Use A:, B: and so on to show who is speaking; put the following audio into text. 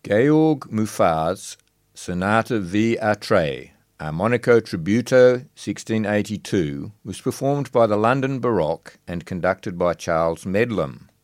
A: Georg Muffat's Sonata V. Atre, Armonico Tributo 1682, was performed by the London Baroque and conducted by Charles Medlam.